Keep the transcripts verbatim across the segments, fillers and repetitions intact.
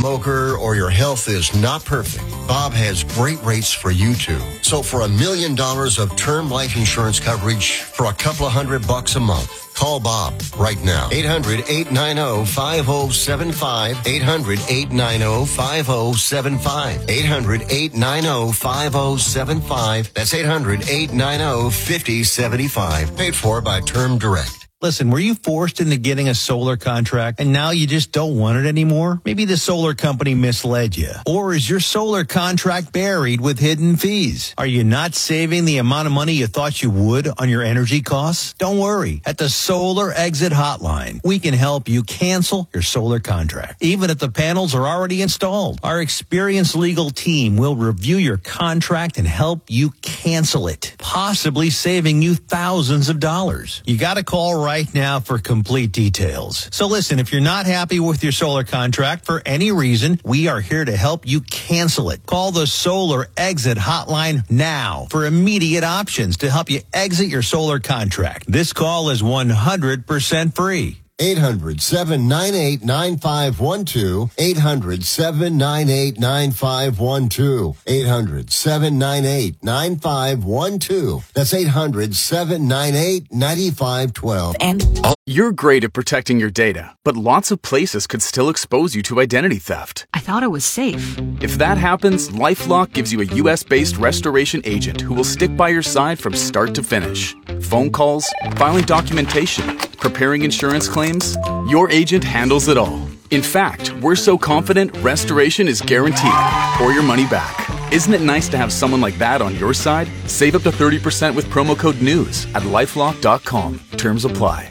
smoker or your health is not perfect, Bob has great rates for you too. So for a million dollars of term life insurance coverage for a couple of hundred bucks a month, call Bob right now. eight hundred, eight nine zero, five zero seven five. eight hundred, eight nine zero, five zero seven five. eight hundred, eight nine zero, five zero seven five. That's eight hundred, eight nine zero, five zero seven five. Paid for by Term Direct. Listen, were you forced into getting a solar contract and now you just don't want it anymore? Maybe the solar company misled you. Or is your solar contract buried with hidden fees? Are you not saving the amount of money you thought you would on your energy costs? Don't worry. At the Solar Exit Hotline, we can help you cancel your solar contract, even if the panels are already installed. Our experienced legal team will review your contract and help you cancel it, possibly saving you thousands of dollars. You got to call right right now for complete details. So listen, if you're not happy with your solar contract for any reason, we are here to help you cancel it. Call the Solar Exit Hotline now for immediate options to help you exit your solar contract. This call is one hundred percent free. eight hundred, seven nine eight, nine five one two. eight hundred, seven nine eight, nine five one two. eight hundred, seven nine eight, nine five one two. That's eight hundred, seven nine eight, nine five one two. And you're great at protecting your data, but lots of places could still expose you to identity theft. I thought it was safe. If that happens, LifeLock gives you a U S-based restoration agent who will stick by your side from start to finish. Phone calls, filing documentation, preparing insurance claims, your agent handles it all. In fact, we're so confident restoration is guaranteed or your money back. Isn't it nice to have someone like that on your side? Save up to thirty percent with promo code NEWS at lifelock dot com. Terms apply.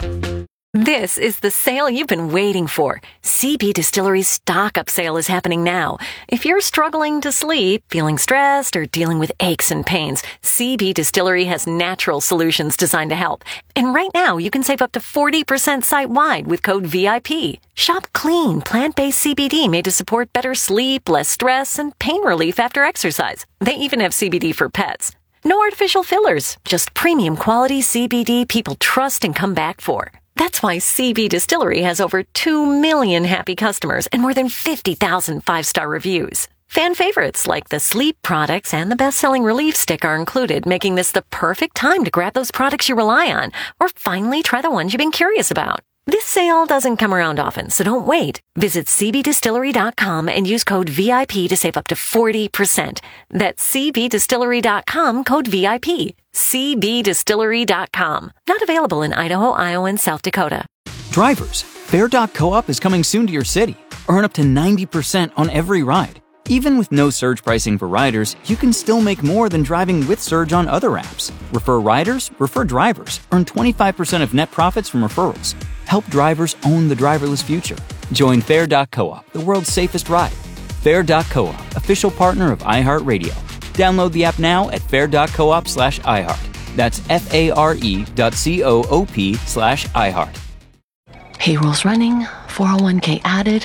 This is the sale you've been waiting for. C B Distillery's stock-up sale is happening now. If you're struggling to sleep, feeling stressed, or dealing with aches and pains, C B Distillery has natural solutions designed to help. And right now, you can save up to forty percent site-wide with code V I P. Shop clean, plant-based C B D made to support better sleep, less stress, and pain relief after exercise. They even have C B D for pets. No artificial fillers, just premium quality C B D people trust and come back for. That's why C B Distillery has over two million happy customers and more than fifty thousand five-star reviews. Fan favorites like the sleep products and the best-selling relief stick are included, making this the perfect time to grab those products you rely on or finally try the ones you've been curious about. This sale doesn't come around often, so don't wait. Visit C B distillery dot com and use code V I P to save up to forty percent. That's C B distillery dot com, code V I P. C B distillery dot com. Not available in Idaho, Iowa, and South Dakota. Drivers, Fair dot co-op is coming soon to your city. Earn up to ninety percent on every ride. Even with no surge pricing for riders, you can still make more than driving with Surge on other apps. Refer riders, refer drivers. Earn twenty-five percent of net profits from referrals. Help drivers own the driverless future. Join Fair dot co-op, the world's safest ride. Fair dot co-op, official partner of iHeartRadio. Download the app now at fair dot coop slash iHeart. That's F-A-R-E dot C-O-O-P slash iHeart. Payroll's running, four oh one k added.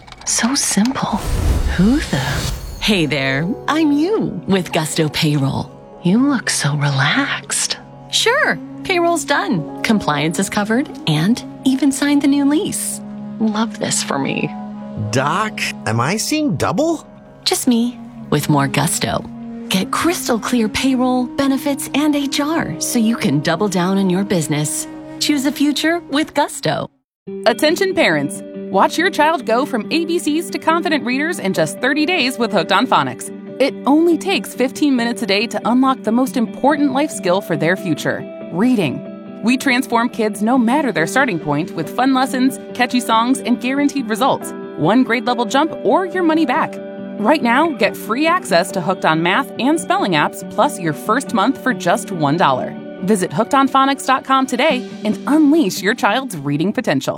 So simple. Who the? Hey there, I'm you with Gusto Payroll. You look so relaxed. Sure, payroll's done. Compliance is covered and even signed the new lease. Love this for me. Doc, am I seeing double? Just me with more gusto. Get crystal clear payroll, benefits, and H R so you can double down on your business. Choose the future with Gusto. Attention parents. Watch your child go from A B Cs to confident readers in just thirty days with Hooked on Phonics. It only takes fifteen minutes a day to unlock the most important life skill for their future, reading. We transform kids no matter their starting point with fun lessons, catchy songs, and guaranteed results. One grade level jump or your money back. Right now, get free access to Hooked on Math and Spelling apps plus your first month for just one dollar. Visit hooked on phonics dot com today and unleash your child's reading potential.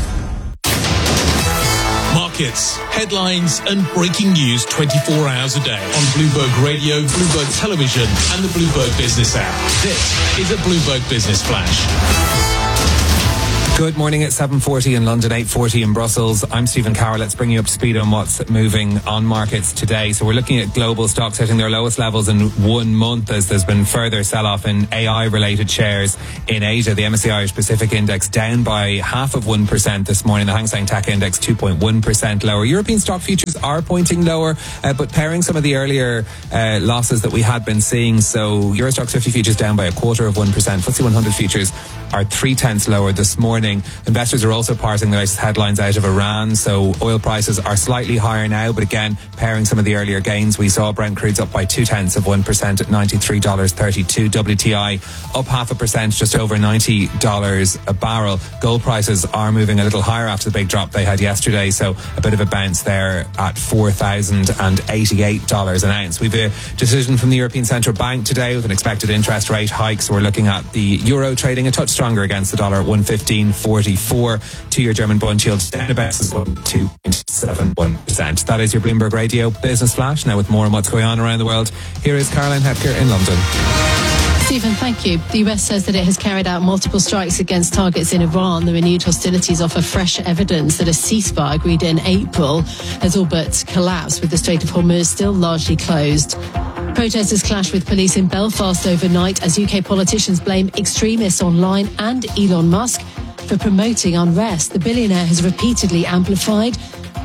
Markets, headlines, and breaking news twenty-four hours a day on Bloomberg Radio, Bloomberg Television, and the Bloomberg Business app. This is a Bloomberg Business Flash. Good morning at seven forty in London, eight forty in Brussels. I'm Stephen Carroll. Let's bring you up to speed on what's moving on markets today. So we're looking at global stocks hitting their lowest levels in one month as there's been further sell-off in A I-related shares in Asia. The M S C I Irish Pacific Index down by half of one percent this morning. The Hang Seng Tech Index two point one percent lower. European stock futures are pointing lower, uh, but pairing some of the earlier uh, losses that we had been seeing. So Euro Stoxx fifty futures down by a quarter of one percent. F T S E one hundred futures are three-tenths lower this morning. Investors are also parsing the latest headlines out of Iran, so oil prices are slightly higher now, but again, pairing some of the earlier gains, we saw Brent crude's up by two-tenths of one percent at ninety-three dollars thirty-two. W T I up half a percent, just over ninety dollars a barrel. Gold prices are moving a little higher after the big drop they had yesterday, so a bit of a bounce there at four thousand eighty-eight dollars an ounce. We've a decision from the European Central Bank today with an expected interest rate hike, so we're looking at the euro trading a touch stronger against the dollar at one fifteen forty-four. Two-year German bond yields down about two point seven one percent. That is your Bloomberg Radio Business Flash. Now with more on what's going on around the world, here is Caroline Hepker in London. Stephen, thank you. The U S says that it has carried out multiple strikes against targets in Iran. The renewed hostilities offer fresh evidence that a ceasefire agreed in April has all but collapsed, with the Strait of Hormuz still largely closed. Protesters clashed with police in Belfast overnight as U K politicians blame extremists online and Elon Musk for promoting unrest. The billionaire has repeatedly amplified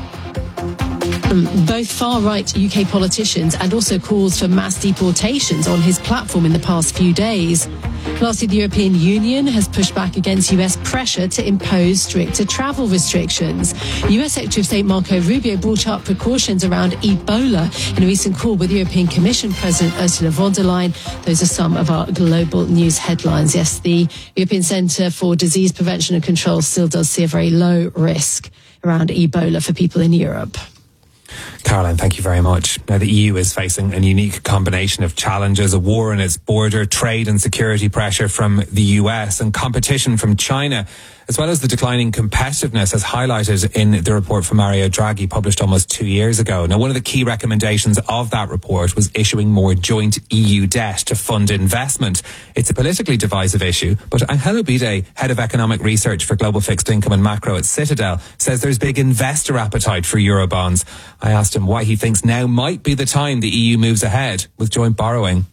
both far-right U K politicians and also calls for mass deportations on his platform in the past few days. Lastly, the European Union has pushed back against U S pressure to impose stricter travel restrictions. U S Secretary of State Marco Rubio brought up precautions around Ebola in a recent call with European Commission President Ursula von der Leyen. Those are some of our global news headlines. Yes, the European Centre for Disease Prevention and Control still does see a very low risk around Ebola for people in Europe. Caroline, thank you very much. Now, the E U is facing a unique combination of challenges: a war on its border, trade and security pressure from the U S, and competition from China, as well as the declining competitiveness, as highlighted in the report from Mario Draghi, published almost two years ago. Now, one of the key recommendations of that report was issuing more joint E U debt to fund investment. It's a politically divisive issue, but Angelo Bide, head of economic research for global fixed income and macro at Citadel, says there's big investor appetite for Eurobonds. I asked him why he thinks now might be the time the E U moves ahead with joint borrowing.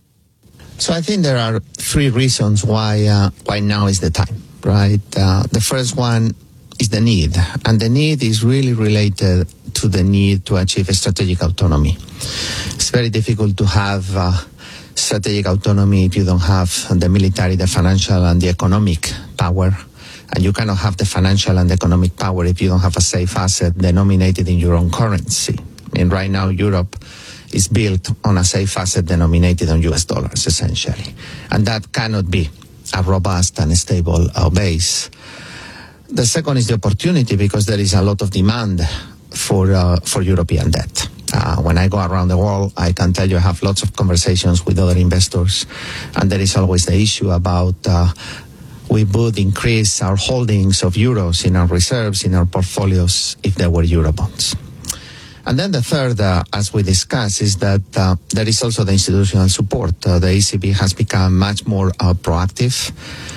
So I think there are three reasons why uh, why now is the time. Right. Uh, the first one is the need, and the need is really related to the need to achieve a strategic autonomy. It's very difficult to have uh, strategic autonomy if you don't have the military, the financial, and the economic power. And you cannot have the financial and economic power if you don't have a safe asset denominated in your own currency. And right now, Europe is built on a safe asset denominated on U S dollars, essentially. And that cannot be a robust and stable uh, base. The second is the opportunity, because there is a lot of demand for uh, for European debt. Uh, when I go around the world, I can tell you I have lots of conversations with other investors, and there is always the issue about uh, we would increase our holdings of euros in our reserves, in our portfolios, if there were Eurobonds. And then the third, uh, as we discussed, is that uh, there is also the institutional support. Uh, the E C B has become much more uh, proactive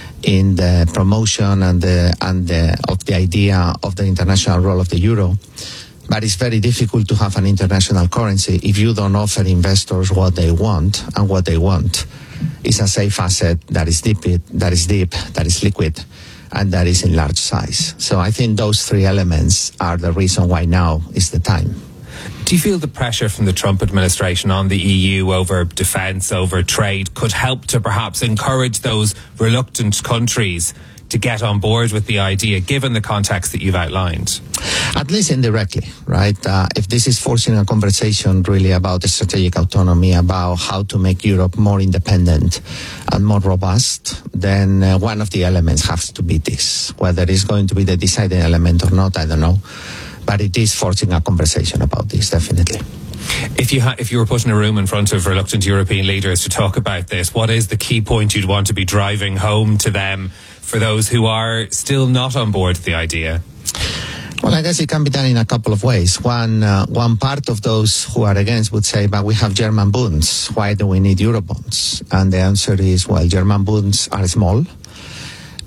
in the promotion and the and the, of the idea of the international role of the euro. But it's very difficult to have an international currency if you don't offer investors what they want, and what they want is a safe asset that is deep, that is deep, that is liquid, and that is in large size. So I think those three elements are the reason why now is the time. Do you feel the pressure from the Trump administration on the E U over defence, over trade, could help to perhaps encourage those reluctant countries to get on board with the idea, given the context that you've outlined? At least indirectly, right? Uh, if this is forcing a conversation really about the strategic autonomy, about how to make Europe more independent and more robust, then uh, one of the elements has to be this. Whether it's going to be the deciding element or not, I don't know. But it is forcing a conversation about this, definitely. If you ha- if you were put in a room in front of reluctant European leaders to talk about this, what is the key point you'd want to be driving home to them for those who are still not on board with the idea? Well, I guess it can be done in a couple of ways. One, uh, one part of those who are against would say, but we have German bonds. Why do we need Eurobonds? And the answer is, well, German bonds are small.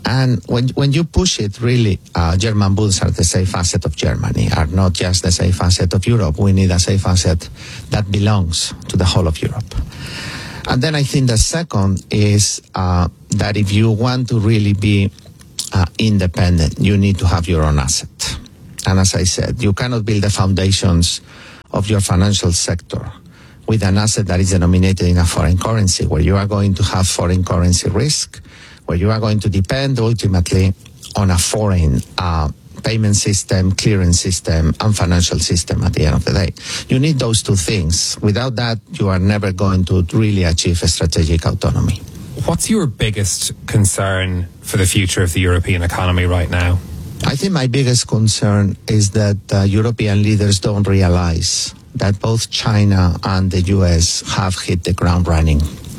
And when when you push it, really, uh, German bonds are the safe asset of Germany, are not just the safe asset of Europe. We need a safe asset that belongs to the whole of Europe. And then I think the second is uh, that if you want to really be uh, independent, you need to have your own asset. And as I said, you cannot build the foundations of your financial sector with an asset that is denominated in a foreign currency, where you are going to have foreign currency risk, where you are going to depend ultimately on a foreign uh, payment system, clearance system, and financial system at the end of the day. You need those two things. Without that, you are never going to really achieve a strategic autonomy. What's your biggest concern for the future of the European economy right now? I think my biggest concern is that uh, European leaders don't realize that both China and the U S have hit the ground running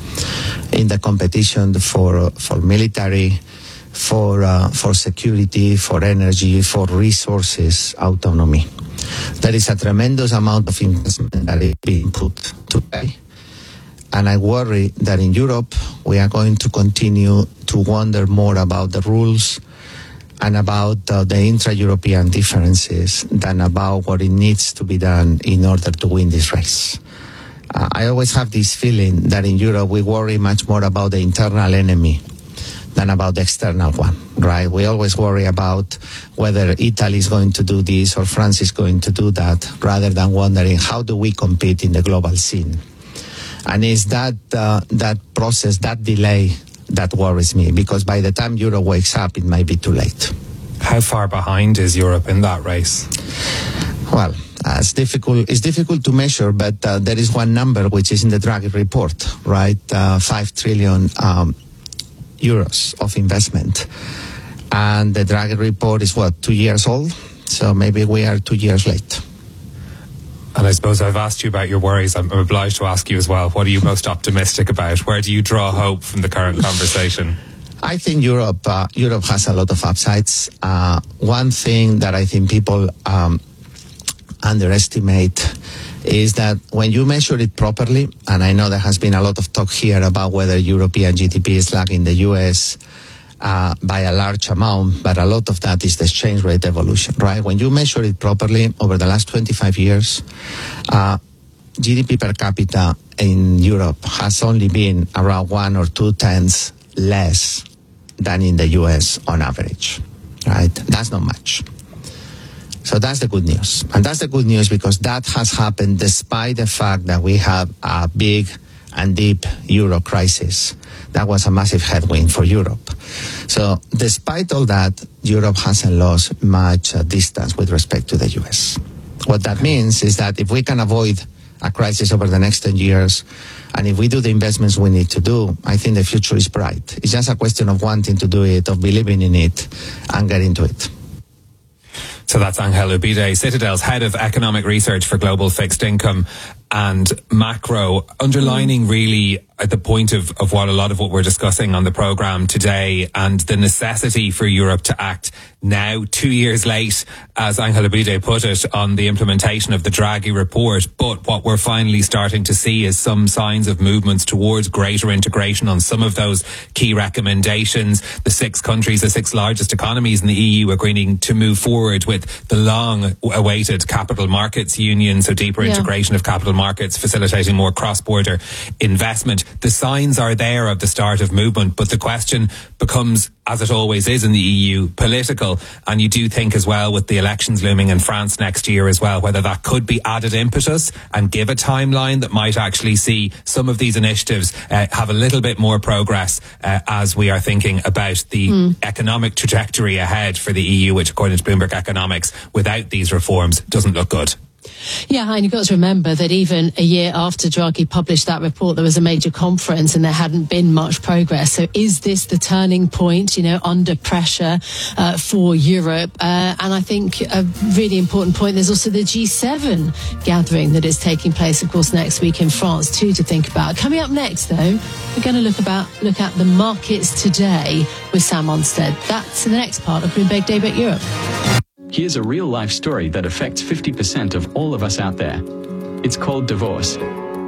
in the competition for for military, for uh, for security, for energy, for resources autonomy. There is a tremendous amount of investment that is being put to pay. And I worry that in Europe we are going to continue to wonder more about the rules and about uh, the intra-European differences than about what it needs to be done in order to win this race. Uh, I always have this feeling that in Europe we worry much more about the internal enemy than about the external one, right? We always worry about whether Italy is going to do this or France is going to do that, rather than wondering how do we compete in the global scene. And it's that, uh, that process, that delay, that worries me, because by the time Europe wakes up, it might be too late. How far behind is Europe in that race? Well, uh, it's difficult. It's difficult to measure, but uh, there is one number which is in the Draghi report, right? Uh, Five trillion um, euros of investment, and the Draghi report is what, two years old? So maybe we are two years late. And I suppose I've asked you about your worries. I'm obliged to ask you as well. What are you most optimistic about? Where do you draw hope from the current conversation? I think Europe uh, Europe has a lot of upsides. Uh, one thing that I think people um, underestimate is that when you measure it properly, and I know there has been a lot of talk here about whether European G D P is lagging the U S uh, by a large amount, but a lot of that is the exchange rate evolution, right? When you measure it properly over the last twenty-five years, uh, G D P per capita in Europe has only been around one or two tenths less than in the U S on average, right? That's not much. So that's the good news. And that's the good news because that has happened despite the fact that we have a big and deep euro crisis. That was a massive headwind for Europe. So despite all that, Europe hasn't lost much uh, distance with respect to the U S. What that means is that if we can avoid a crisis over the next ten years, and if we do the investments we need to do, I think the future is bright. It's just a question of wanting to do it, of believing in it, and getting to it. So that's Angel Ubide, Citadel's head of economic research for global fixed income and macro, underlining really at the point of, of what a lot of what we're discussing on the programme today and the necessity for Europe to act now, two years late, as Angel Ubide put it, on the implementation of the Draghi report. But what we're finally starting to see is some signs of movements towards greater integration on some of those key recommendations. The six countries, the six largest economies in the E U agreeing to move forward with the long-awaited capital markets union, so deeper yeah. integration of capital markets, facilitating more cross-border investment. The signs are there of the start of movement, but the question becomes, as it always is in the E U, political. And you do think as well, with the elections looming in France next year as well, whether that could be added impetus and give a timeline that might actually see some of these initiatives uh, have a little bit more progress uh, as we are thinking about the mm. economic trajectory ahead for the E U, which according to Bloomberg Economics, without these reforms, doesn't look good. Yeah, and you've got to remember that even a year after Draghi published that report, there was a major conference and there hadn't been much progress. So is this the turning point, you know, under pressure uh, for Europe? Uh, and I think a really important point, there's also the G seven gathering that is taking place, of course, next week in France, too, to think about. Coming up next, though, we're going to look about look at the markets today with Sam Onstead. That's the next part of Bloomberg Daybreak Europe. Here's a real-life story that affects fifty percent of all of us out there. It's called divorce.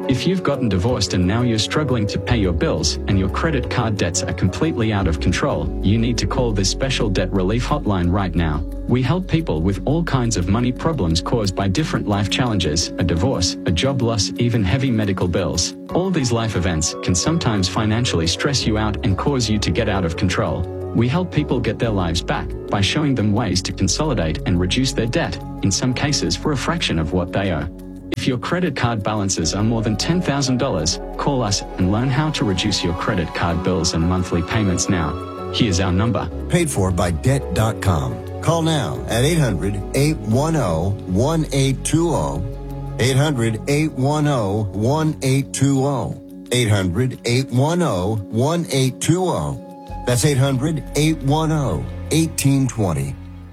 If you've gotten divorced and now you're struggling to pay your bills and your credit card debts are completely out of control, you need to call this special debt relief hotline right now. We help people with all kinds of money problems caused by different life challenges, a divorce, a job loss, even heavy medical bills. All these life events can sometimes financially stress you out and cause you to get out of control. We help people get their lives back by showing them ways to consolidate and reduce their debt, in some cases for a fraction of what they owe. If your credit card balances are more than ten thousand dollars, call us and learn how to reduce your credit card bills and monthly payments now. Here's our number. Paid for by debt dot com. Call now at eight hundred, eight one zero, one eight two zero. eight hundred, eight one zero, one eight two zero. eight hundred, eight one zero, one eight two zero. That's eight hundred, eight one zero, one eight two zero.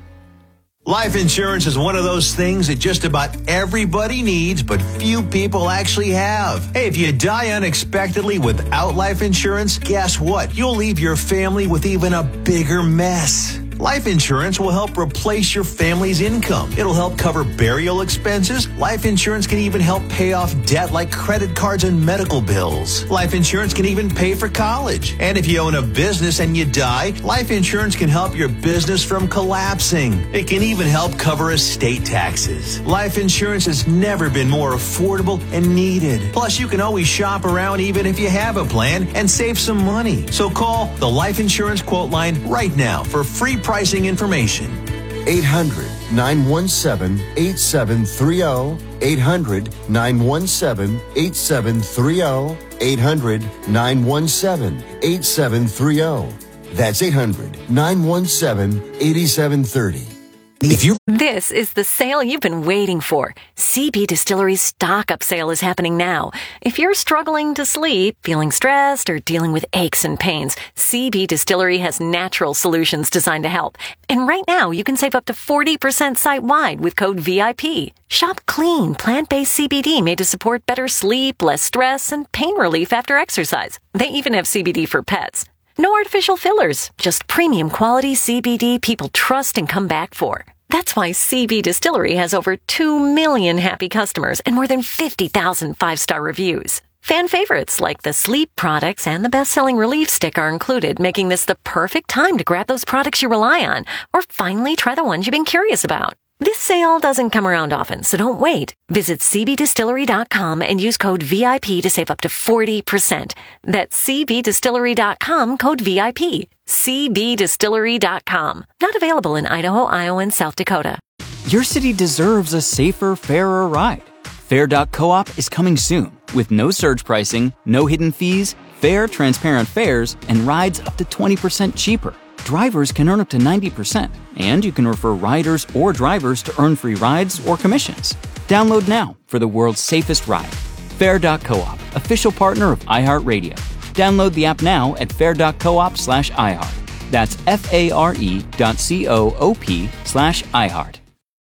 Life insurance is one of those things that just about everybody needs, but few people actually have. Hey, if you die unexpectedly without life insurance, guess what? You'll leave your family with even a bigger mess. Life insurance will help replace your family's income. It'll help cover burial expenses. Life insurance can even help pay off debt like credit cards and medical bills. Life insurance can even pay for college. And if you own a business and you die, life insurance can help your business from collapsing. It can even help cover estate taxes. Life insurance has never been more affordable and needed. Plus, you can always shop around even if you have a plan and save some money. So call the Life Insurance Quote Line right now for free pricing information. eight hundred, nine one seven, eight seven three zero. eight hundred, nine one seven, eight seven three zero. eight hundred, nine one seven, eight seven three zero. That's eight hundred, nine one seven, eight seven three zero. If you This is the sale you've been waiting for. C B Distillery's stock up sale is happening now. If you're struggling to sleep, feeling stressed, or dealing with aches and pains, C B Distillery has natural solutions designed to help. And right now, you can save up to forty percent site-wide with code V I P. Shop clean, plant-based C B D made to support better sleep, less stress, and pain relief after exercise. They even have C B D for pets. No artificial fillers, just premium quality C B D people trust and come back for. That's why C B Distillery has over two million happy customers and more than fifty thousand five-star reviews. Fan favorites like the sleep products and the best-selling relief stick are included, making this the perfect time to grab those products you rely on or finally try the ones you've been curious about. This sale doesn't come around often, so don't wait. Visit C B distillery dot com and use code V I P to save up to forty percent. That's C B distillery dot com, code V I P. C B distillery dot com. Not available in Idaho, Iowa, and South Dakota. Your city deserves a safer, fairer ride. Fair dot coop is coming soon with no surge pricing, no hidden fees, fair, transparent fares, and rides up to twenty percent cheaper. Drivers can earn up to ninety percent, and you can refer riders or drivers to earn free rides or commissions. Download now for the world's safest ride. Fair dot coop, official partner of iHeartRadio. Download the app now at fair dot coop slash iHeart. That's F-A-R-E dot C-O-O-P slash iHeart.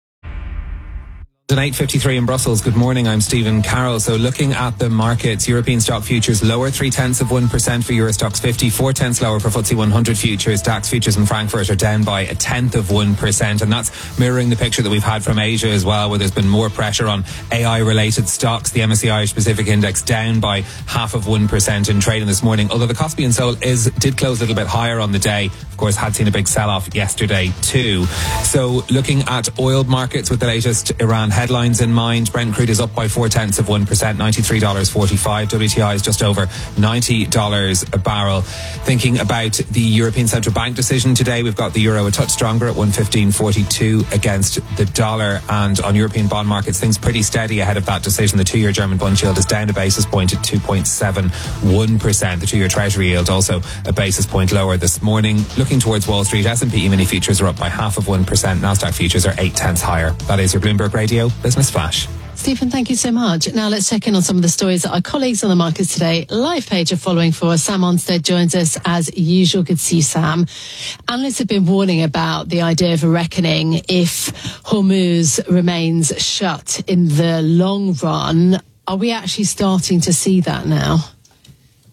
eight fifty-three in Brussels. Good morning. I'm Stephen Carroll. So looking at the markets, European stock futures lower three tenths of one percent for Euro Stoxx fifty, four tenths lower for F T S E one hundred futures. DAX futures in Frankfurt are down by a tenth of one percent, and that's mirroring the picture that we've had from Asia as well, where there's been more pressure on A I related stocks. The M S C I Irish Pacific Index down by half of one percent in trading this morning, although the Kospi and Seoul is did close a little bit higher on the day. Of course, had seen a big sell-off yesterday too. So looking at oil markets with the latest Iran headlines in mind, Brent crude is up by four tenths of one percent, ninety-three dollars forty-five. W T I is just over ninety dollars a barrel. Thinking about the European Central Bank decision today, we've got the euro a touch stronger at one fifteen forty-two against the dollar, and on European bond markets, things pretty steady ahead of that decision. The two-year German bund yield is down a basis point at two point seven one percent. The two-year Treasury yield also a basis point lower this morning. Looking towards Wall Street, S and P E-mini futures are up by half of one percent. Nasdaq futures are eight tenths higher. That is your Bloomberg Radio Business Flash. Stephen, thank you so much. Now let's check in on some of the stories that our colleagues on the markets today live page are following for us. Sam Onstead joins us as usual. Good to see you, Sam. Analysts have been warning about the idea of a reckoning if Hormuz remains shut in the long run. Are we actually starting to see that now?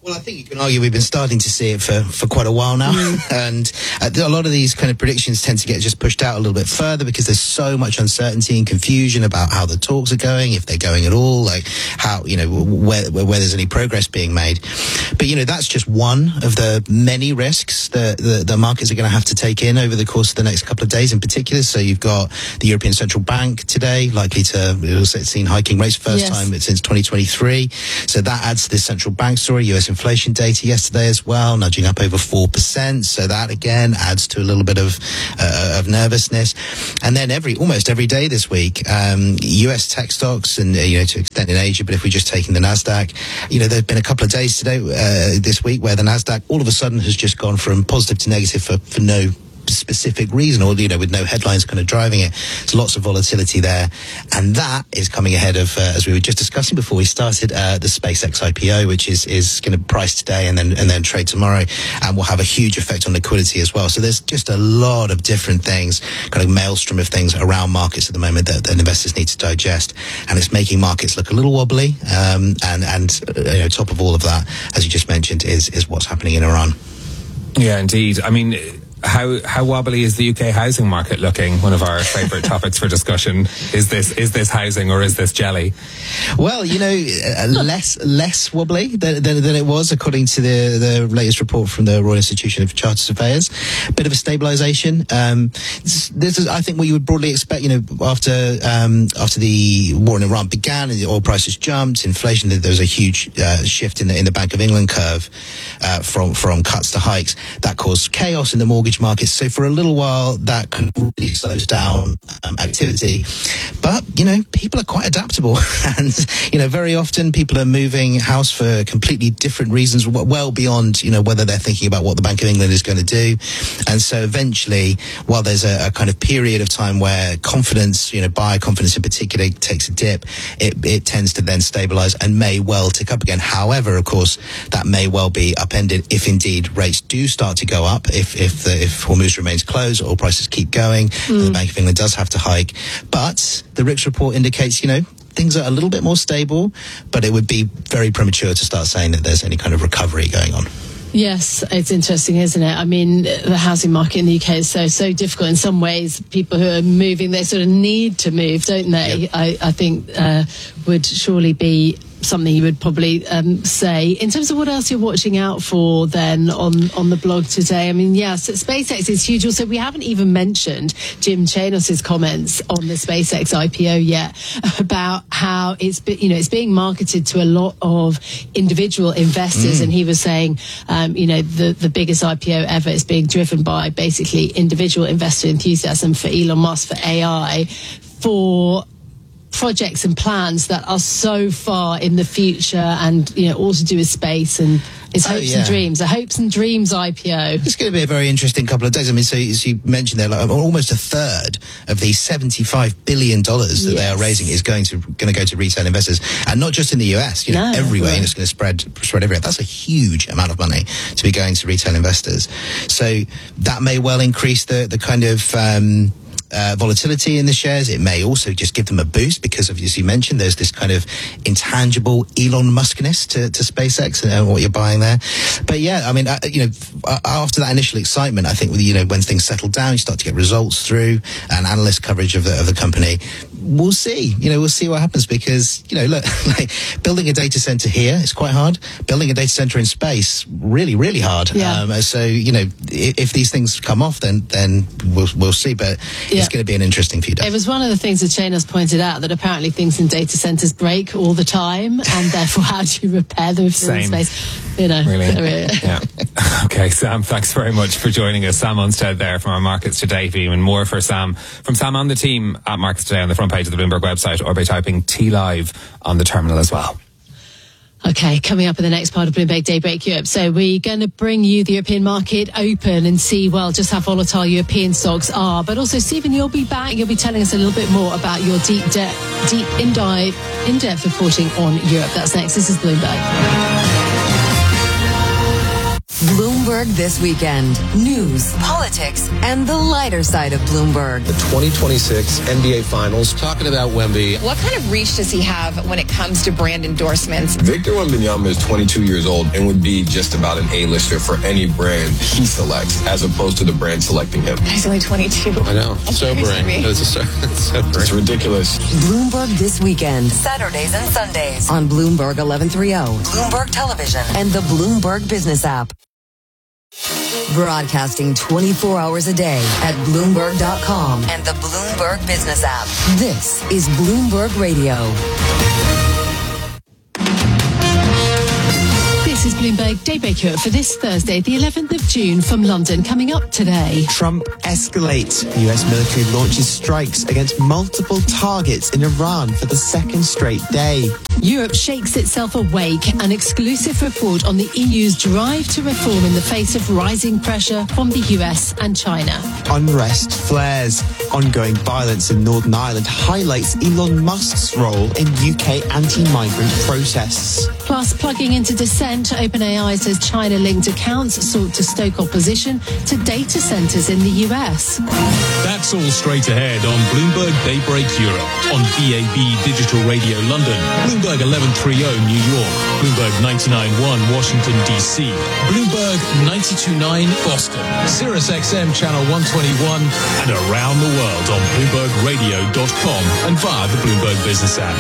Well, I think you can argue we've been starting to see it for, for quite a while now. Mm. And uh, a lot of these kind of predictions tend to get just pushed out a little bit further because there's so much uncertainty and confusion about how the talks are going, if they're going at all, like how, you know, where, where there's any progress being made. But, you know, that's just one of the many risks that the, the markets are going to have to take in over the course of the next couple of days in particular. So you've got the European Central Bank today, likely to, it's seen hiking rates first yes. time since twenty twenty-three. So that adds to this central bank story. U S inflation data yesterday as well, nudging up over four percent. So that again adds to a little bit of uh, of nervousness. And then every almost every day this week, um, U S tech stocks and uh, you know to an extent in Asia, but if we're just taking the Nasdaq, you know there've been a couple of days today uh, this week where the Nasdaq all of a sudden has just gone from positive to negative for for no specific reason, or you know with no headlines kind of driving it. There's lots of volatility there, and that is coming ahead of uh, as we were just discussing before we started uh, the SpaceX I P O, which is is going to price today and then and then trade tomorrow, and will have a huge effect on liquidity as well. So there's just a lot of different things, kind of maelstrom of things around markets at the moment that, that investors need to digest, and it's making markets look a little wobbly. Um, and and uh, you know top of all of that, as you just mentioned, is is what's happening in Iran. Yeah, indeed. I mean, How how wobbly is the U K housing market looking? One of our favourite topics for discussion. Is this is this housing or is this jelly? Well, you know, uh, less less wobbly than, than than it was according to the the latest report from the Royal Institution of Chartered Surveyors. Bit of a stabilisation. Um, this is, I think, what you would broadly expect. You know, after um, after the war in Iran began and the oil prices jumped, inflation, there was a huge uh, shift in the in the Bank of England curve uh, from from cuts to hikes. That caused chaos in the mortgage markets. So for a little while, that completely slows down um, activity. But, you know, people are quite adaptable. And, you know, very often people are moving house for completely different reasons, well beyond, you know, whether they're thinking about what the Bank of England is going to do. And so eventually, while there's a, a kind of period of time where confidence, you know, buyer confidence in particular takes a dip, it, it tends to then stabilize and may well tick up again. However, of course, that may well be upended if indeed rates do start to go up, if, if the if Hormuz remains closed, oil prices keep going, mm. the Bank of England does have to hike. But the R I C S report indicates, you know, things are a little bit more stable, but it would be very premature to start saying that there's any kind of recovery going on. Yes, it's interesting, isn't it? I mean, the housing market in the U K is so, so difficult. In some ways, people who are moving, they sort of need to move, don't they? Yep. I, I think uh, would surely be something you would probably um, say. In terms of what else you're watching out for then on, on the blog today, I mean, yes, SpaceX is huge. Also, we haven't even mentioned Jim Chanos's comments on the SpaceX I P O yet about how it's, be, you know, it's being marketed to a lot of individual investors. Mm. And he was saying, um, you know, the, the biggest I P O ever is being driven by basically individual investor enthusiasm for Elon Musk, for A I, for projects and plans that are so far in the future, and you know, all to do with space and it's hopes oh, yeah. and dreams. A hopes and dreams I P O. It's going to be a very interesting couple of days. I mean, so as you mentioned there, like almost a third of the seventy-five billion dollars that yes. they are raising is going to going to go to retail investors, and not just in the U S. You know, no, everywhere. And it's going to spread spread everywhere. That's a huge amount of money to be going to retail investors. So that may well increase the the kind of um, Uh, volatility in the shares. It may also just give them a boost because, of, as you mentioned, there's this kind of intangible Elon Muskness to, to SpaceX and uh, what you're buying there. But yeah, I mean, uh, you know, uh, after that initial excitement, I think, you know, when things settle down, you start to get results through and analyst coverage of the, of the company. We'll see. You know, we'll see what happens because, you know, look, like building a data center here is quite hard. Building a data center in space, really, really hard. Yeah. Um, so, you know, if, if these things come off, then then we'll we'll see. But yeah. It's going to be an interesting few days. It was one of the things that Chanos pointed out, that apparently things in data centers break all the time, and therefore how do you repair them if in space? You know, really? Yeah. Okay, Sam, thanks very much for joining us. Sam Unstead there from our Markets Today view, and more for Sam from Sam and the team at Markets Today on the front page of the Bloomberg website, or by typing T Live on the terminal as well. Okay, coming up in the next part of Bloomberg Daybreak Europe. So we're going to bring you the European market open and see, well, just how volatile European stocks are. But also, Stephen, you'll be back. You'll be telling us a little bit more about your deep, de- deep in-dive, in-depth reporting on Europe. That's next. This is Bloomberg. Bloomberg This Weekend. News, politics, and the lighter side of Bloomberg. The twenty twenty-six N B A Finals, talking about Wemby. What kind of reach does he have when it comes to brand endorsements? Victor Wembanyama is twenty-two years old and would be just about an A-lister for any brand he selects, as opposed to the brand selecting him. He's only twenty-two. I know. It's sobering. It's, a, it's sobering. It's ridiculous. Bloomberg This Weekend. Saturdays and Sundays on Bloomberg eleven thirty, Bloomberg Television, and the Bloomberg Business app. Broadcasting twenty-four hours a day at Bloomberg dot com and the Bloomberg Business app. This is Bloomberg Radio. This is Bloomberg Daybreak Europe for this Thursday, the eleventh of June from London. Coming up today. Trump escalates. The U S military launches strikes against multiple targets in Iran for the second straight day. Europe shakes itself awake. An exclusive report on the E U's drive to reform in the face of rising pressure from the U S and China. Unrest flares. Ongoing violence in Northern Ireland highlights Elon Musk's role in U K anti-migrant protests. Plus, plugging into dissent, OpenAI says China-linked accounts sought to stoke opposition to data centers in the U S. That's all straight ahead on Bloomberg Daybreak Europe, on B A B Digital Radio London, Bloomberg eleven thirty New York, Bloomberg ninety-nine point one Washington, D C, Bloomberg ninety-two point nine Boston, Sirius X M Channel one twenty-one, and around the world on Bloomberg Radio dot com and via the Bloomberg Business app.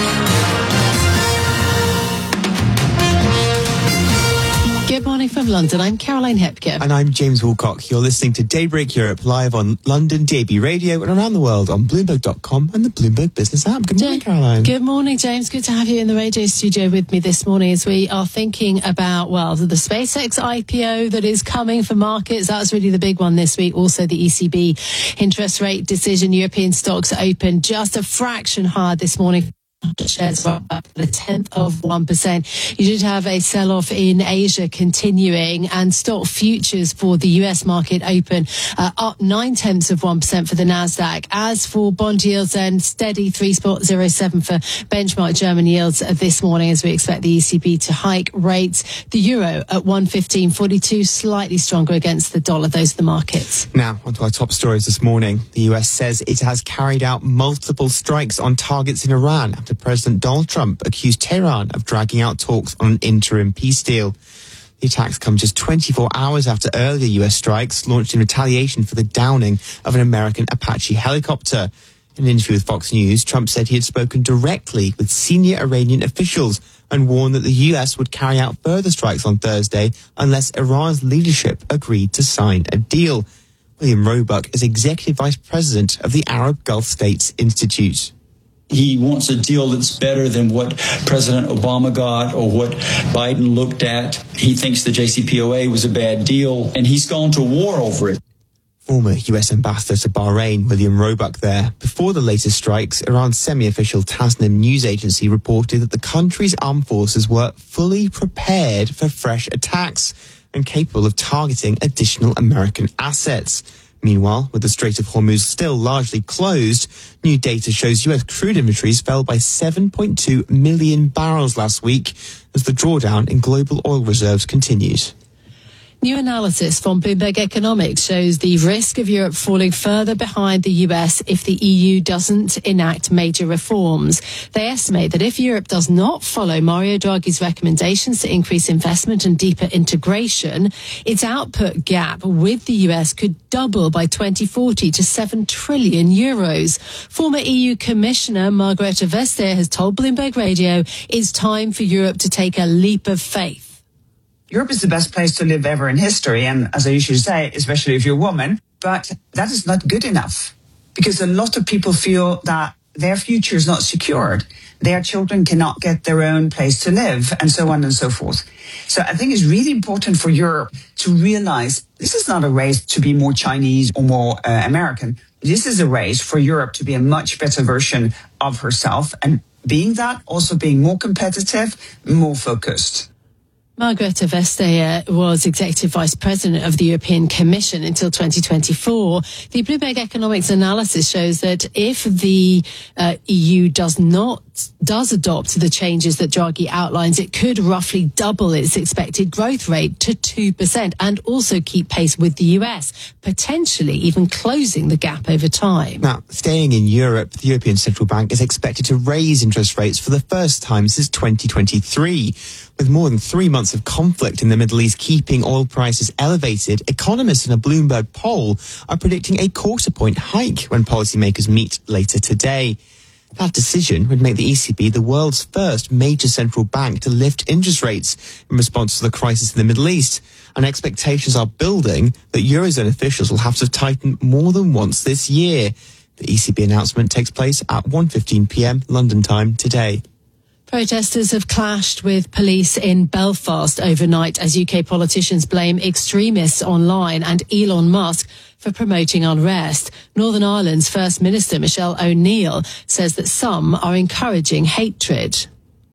Good morning from London. I'm Caroline Hepker. And I'm James Woolcock. You're listening to Daybreak Europe live on London D A B Radio and around the world on Bloomberg dot com and the Bloomberg Business app. Good morning, Caroline. Good morning, James. Good to have you in the radio studio with me this morning as we are thinking about, well, the SpaceX I P O that is coming for markets. That's really the big one this week. Also, the E C B interest rate decision. European stocks open just a fraction higher this morning. Shares were up a tenth of one percent. You did have a sell-off in Asia continuing, and stock futures for the U S market open uh, up nine tenths of one percent for the Nasdaq. As for bond yields, then steady three point zero seven for benchmark German yields this morning, as we expect the E C B to hike rates. The euro at one fifteen forty-two, slightly stronger against the dollar. Those are the markets. Now, onto our top stories this morning. The U S says it has carried out multiple strikes on targets in Iran after President Donald Trump accused Tehran of dragging out talks on an interim peace deal. The attacks come just twenty-four hours after earlier U S strikes launched in retaliation for the downing of an American Apache helicopter. In an interview with Fox News, Trump said he had spoken directly with senior Iranian officials and warned that the U S would carry out further strikes on Thursday unless Iran's leadership agreed to sign a deal. William Roebuck is Executive Vice President of the Arab Gulf States Institute. He wants a deal that's better than what President Obama got or what Biden looked at. He thinks the J C P O A was a bad deal, and he's gone to war over it. Former U S Ambassador to Bahrain, William Roebuck there. Before the latest strikes, Iran's semi-official Tasnim news agency reported that the country's armed forces were fully prepared for fresh attacks and capable of targeting additional American assets. Meanwhile, with the Strait of Hormuz still largely closed, new data shows U S crude inventories fell by seven point two million barrels last week as the drawdown in global oil reserves continues. New analysis from Bloomberg Economics shows the risk of Europe falling further behind the U S if the E U doesn't enact major reforms. They estimate that if Europe does not follow Mario Draghi's recommendations to increase investment and deeper integration, its output gap with the U S could double by twenty forty to seven trillion euros. Former E U Commissioner Margrethe Vestager has told Bloomberg Radio it's time for Europe to take a leap of faith. Europe is the best place to live ever in history, and as I usually say, especially if you're a woman, but that is not good enough because a lot of people feel that their future is not secured. Their children cannot get their own place to live, and so on and so forth. So I think it's really important for Europe to realize this is not a race to be more Chinese or more uh, American. This is a race for Europe to be a much better version of herself, and being that, also being more competitive, more focused. Margrethe Vestager was Executive Vice President of the European Commission until twenty twenty-four. The Bloomberg Economics analysis shows that if the uh, E U does not adopt, does adopt the changes that Draghi outlines, it could roughly double its expected growth rate to two percent and also keep pace with the U S, potentially even closing the gap over time. Now, staying in Europe, the European Central Bank is expected to raise interest rates for the first time since twenty twenty-three. With more than three months of conflict in the Middle East keeping oil prices elevated, economists in a Bloomberg poll are predicting a quarter point hike when policymakers meet later today. That decision would make the E C B the world's first major central bank to lift interest rates in response to the crisis in the Middle East. And expectations are building that Eurozone officials will have to tighten more than once this year. The E C B announcement takes place at one fifteen p.m. London time today. Protesters have clashed with police in Belfast overnight as U K politicians blame extremists online and Elon Musk for promoting unrest. Northern Ireland's First Minister Michelle O'Neill says that some are encouraging hatred.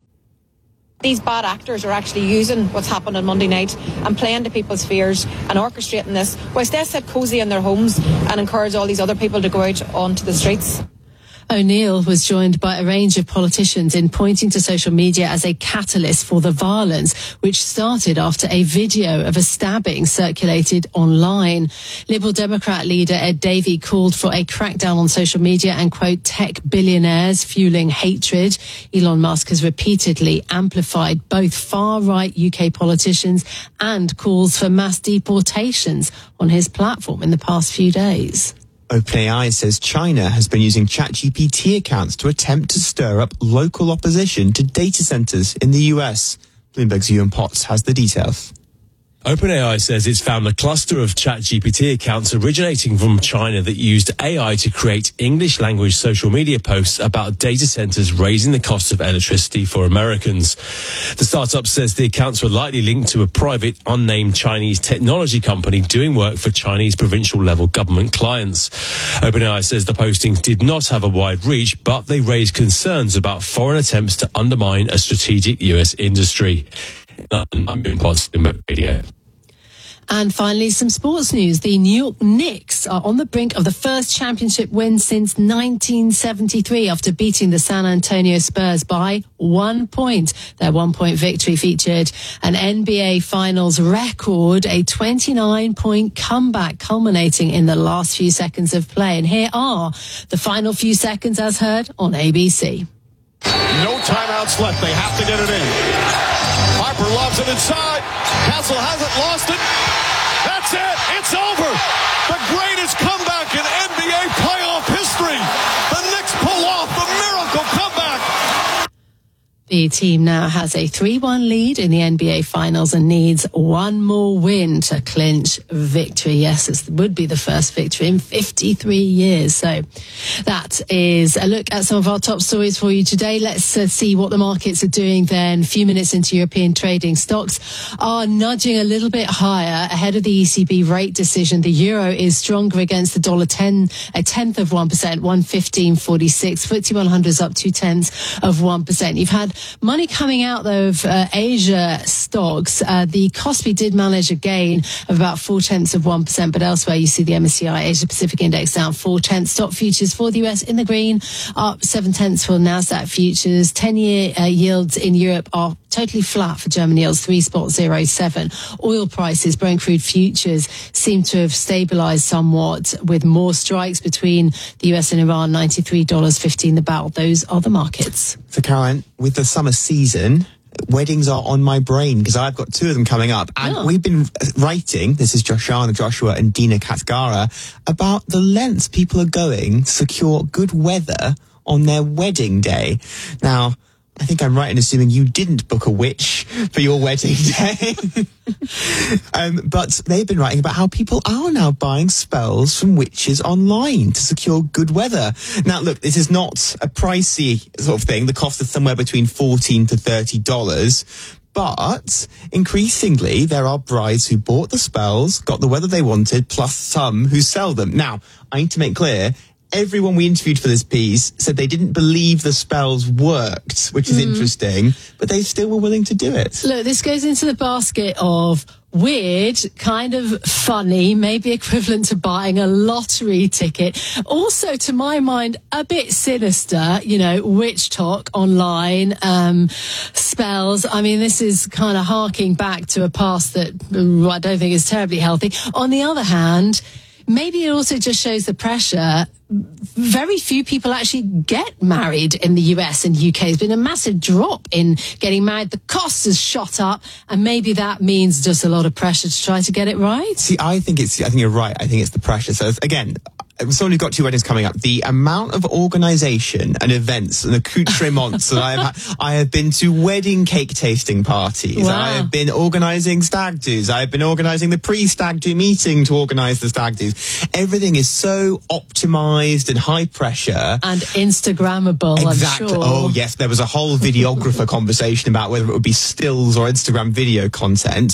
These bad actors are actually using what's happened on Monday night and playing to people's fears and orchestrating this, whilst they sit cosy in their homes and encourage all these other people to go out onto the streets. O'Neill was joined by a range of politicians in pointing to social media as a catalyst for the violence, which started after a video of a stabbing circulated online. Liberal Democrat leader Ed Davey called for a crackdown on social media and, quote, tech billionaires fueling hatred. Elon Musk has repeatedly amplified both far-right U K politicians and calls for mass deportations on his platform in the past few days. OpenAI says China has been using ChatGPT accounts to attempt to stir up local opposition to data centers in the U S. Bloomberg's Ewan Potts has the details. OpenAI says it's found a cluster of ChatGPT accounts originating from China that used A I to create English-language social media posts about data centers raising the cost of electricity for Americans. The startup says the accounts were likely linked to a private, unnamed Chinese technology company doing work for Chinese provincial-level government clients. OpenAI says the postings did not have a wide reach, but they raised concerns about foreign attempts to undermine a strategic U S industry. I'm doing positive radio. And finally, some sports news. The New York Knicks are on the brink of the first championship win since nineteen seventy-three after beating the San Antonio Spurs by one point. Their one-point victory featured an N B A Finals record, a twenty-nine point comeback culminating in the last few seconds of play. And here are the final few seconds as heard on A B C. No timeouts left. They have to get it in. Harper lobs it inside. Castle hasn't lost it. That's it. It's over. The greatest comeback in N B A playoff history. The Knicks pull off the miracle comeback. The team now has a three one lead in the N B A Finals and needs one more win to clinch victory. Yes, it would be the first victory in fifty-three years. So that is a look at some of our top stories for you today. Let's uh, see what the markets are doing then. A few minutes into European trading, stocks are nudging a little bit higher ahead of the E C B rate decision. The euro is stronger against the dollar, ten, a tenth of one percent, one fifteen forty-six. F T S E one hundred is up two tenths of one percent. You've had money coming out, though, of uh, Asia stocks. Uh, the Kospi did manage a gain of about four tenths of one percent, but elsewhere you see the M S C I Asia Pacific Index down four tenths. Stock futures for the U S in the green, up seven tenths for Nasdaq futures. ten-year uh, yields in Europe are totally flat for German yields, three point zero seven. Oil prices, Brent crude futures, seem to have stabilized somewhat with more strikes between the U S and Iran, ninety-three dollars fifteen the barrel. Those are the markets. So, Caroline, with the summer season, weddings are on my brain because I've got two of them coming up. And oh. we've been writing, this is Joshana Joshua and Dina Katgara, about the lengths people are going to secure good weather on their wedding day. Now, I think I'm right in assuming you didn't book a witch for your wedding day. um, but they've been writing about how people are now buying spells from witches online to secure good weather. Now, look, this is not a pricey sort of thing. The cost is somewhere between fourteen to thirty dollars. But increasingly, there are brides who bought the spells, got the weather they wanted, plus some who sell them. Now, I need to make clear, everyone we interviewed for this piece said they didn't believe the spells worked, which is Mm. interesting, but they still were willing to do it. Look, this goes into the basket of weird, kind of funny, maybe equivalent to buying a lottery ticket. Also, to my mind, a bit sinister, you know, witch talk online, um, spells. I mean, this is kind of harking back to a past that mm, I don't think is terribly healthy. On the other hand, maybe it also just shows the pressure. Very few people actually get married in the U S and U K. There's been a massive drop in getting married. The cost has shot up, and maybe that means just a lot of pressure to try to get it right. See, I think it's, I think you're right. I think it's the pressure. So again, someone who's got two weddings coming up, the amount of organisation and events and accoutrements that I have had, I have been to wedding cake tasting parties. Wow. I have been organising stag do's. I have been organising the pre-stag do meeting to organise the stag do's. Everything is so optimised and high pressure. And Instagrammable, Exactly. I'm sure. Oh, yes. There was a whole videographer conversation about whether it would be stills or Instagram video content.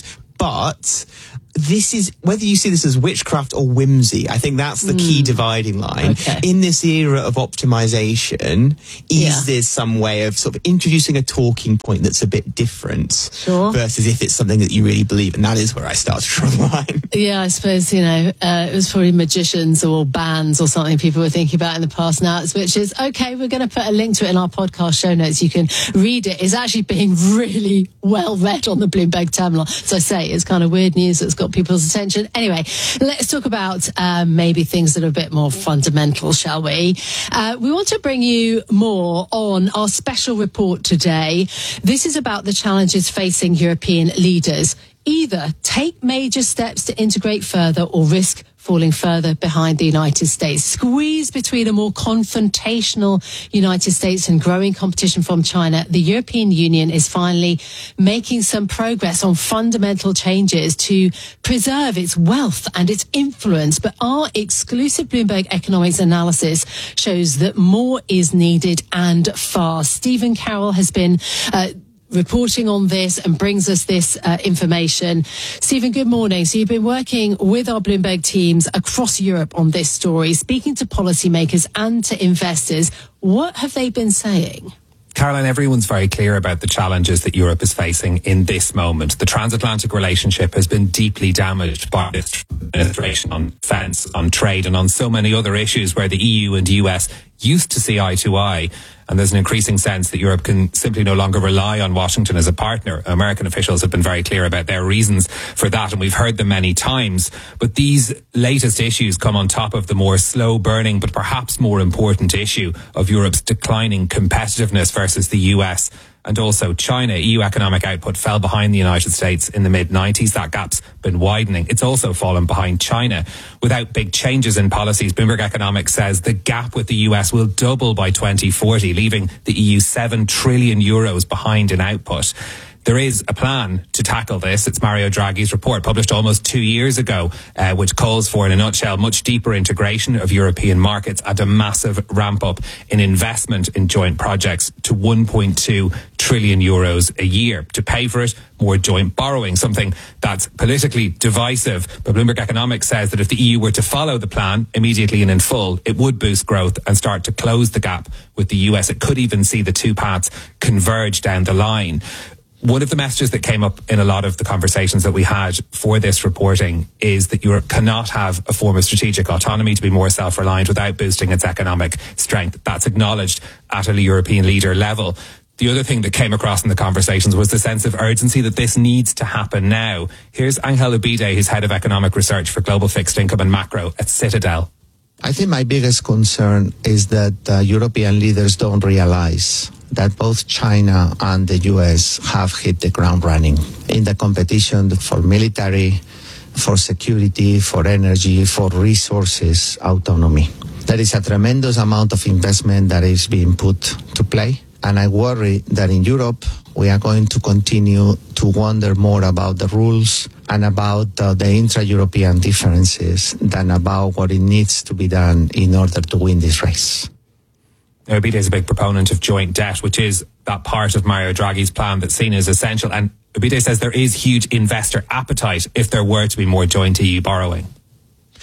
But this is, whether you see this as witchcraft or whimsy, I think that's the mm. key dividing line. Okay. In this era of optimization, is Yeah. there some way of sort of introducing a talking point that's a bit different Sure. versus if it's something that you really believe? And that is where I start to draw the line. Yeah, I suppose, you know, uh, it was probably magicians or bands or something people were thinking about in the past. Now it's witches. Okay, we're going to put a link to it in our podcast show notes. You can read it. It's actually being really well read on the Bloomberg terminal. So I say, it's kind of weird news that's got people's attention. Anyway, let's talk about um, maybe things that are a bit more fundamental, shall we? Uh, we want to bring you more on our special report today. This is about the challenges facing European leaders. Either take major steps to integrate further or risk falling further behind the United States. Squeezed between a more confrontational United States and growing competition from China, the European Union is finally making some progress on fundamental changes to preserve its wealth and its influence. But our exclusive Bloomberg economics analysis shows that more is needed and fast. Stephen Carroll has been uh, reporting on this and brings us this uh, information. Stephen, good morning. So you've been working with our Bloomberg teams across Europe on this story, speaking to policymakers and to investors. What have they been saying? Caroline, everyone's very clear about the challenges that Europe is facing in this moment. The transatlantic relationship has been deeply damaged by this administration on defence, on trade, and on so many other issues where the E U and U S used to see eye to eye. And there's an increasing sense that Europe can simply no longer rely on Washington as a partner. American officials have been very clear about their reasons for that, and we've heard them many times. But these latest issues come on top of the more slow-burning but perhaps more important issue of Europe's declining competitiveness versus the U S and also China. E U economic output fell behind the United States in the mid nineties. That gap's been widening. It's also fallen behind China. Without big changes in policies, Bloomberg Economics says the gap with the U S will double by twenty forty, leaving the E U seven trillion euros behind in output. There is a plan to tackle this. It's Mario Draghi's report, published almost two years ago, uh, which calls for, in a nutshell, much deeper integration of European markets and a massive ramp up in investment in joint projects to one point two trillion euros a year. To pay for it, more joint borrowing, something that's politically divisive. But Bloomberg Economics says that if the E U were to follow the plan immediately and in full, it would boost growth and start to close the gap with the U S. It could even see the two paths converge down the line. One of the messages that came up in a lot of the conversations that we had for this reporting is that Europe cannot have a form of strategic autonomy to be more self-reliant without boosting its economic strength. That's acknowledged at a European leader level. The other thing that came across in the conversations was the sense of urgency that this needs to happen now. Here's Angel Ubide, who's head of economic research for global fixed income and macro at Citadel. I think my biggest concern is that uh, European leaders don't realize that both China and the U S have hit the ground running in the competition for military, for security, for energy, for resources autonomy. There is a tremendous amount of investment that is being put to play. And I worry that in Europe, we are going to continue to wonder more about the rules and about uh, the intra-European differences than about what it needs to be done in order to win this race. Now, Ubide is a big proponent of joint debt, which is that part of Mario Draghi's plan that's seen as essential. And Ubide says there is huge investor appetite if there were to be more joint E U borrowing.